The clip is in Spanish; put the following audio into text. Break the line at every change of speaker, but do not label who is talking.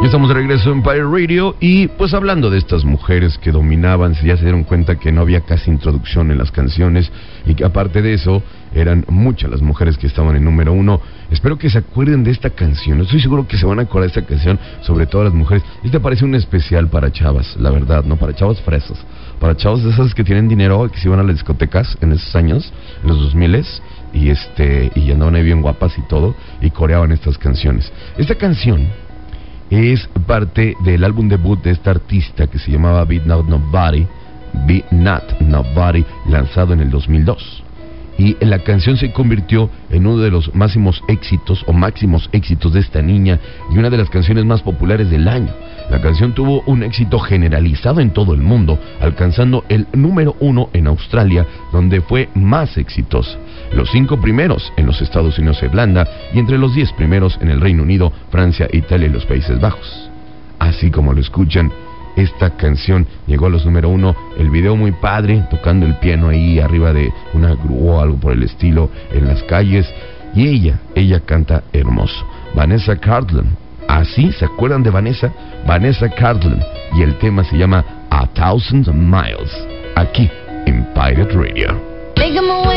Y estamos de regreso en Pirate Radio y pues hablando de estas mujeres que dominaban, ya se dieron cuenta que no había casi introducción en las canciones y que aparte de eso eran muchas las mujeres que estaban en número uno. Espero que se acuerden de esta canción, estoy seguro que se van a acordar de esta canción, sobre todo las mujeres. Este parece un especial para chavas, la verdad, ¿no? Para chavas fresas, para chavas de esas que tienen dinero, que se iban a las discotecas en esos años, en los 2000s, y andaban ahí bien guapas y todo, y coreaban estas canciones. Esta canción es parte del álbum debut de esta artista que se llamaba Be Not Nobody, lanzado en el 2002. Y la canción se convirtió en uno de los máximos éxitos de esta niña y una de las canciones más populares del año. La canción tuvo un éxito generalizado en todo el mundo, alcanzando el número 1 en Australia, donde fue más exitosa. Los 5 primeros en los Estados Unidos e Irlanda, y entre los 10 primeros en el Reino Unido, Francia, Italia y los Países Bajos. Así como lo escuchan, esta canción llegó a los número 1. El video muy padre, tocando el piano ahí arriba de una grúa o algo por el estilo, en las calles. Y ella canta hermoso. Vanessa Carlton. ¿Así? ¿Se acuerdan de Vanessa? Vanessa Carlton. Y el tema se llama A Thousand Miles. Aquí en Pirate Radio.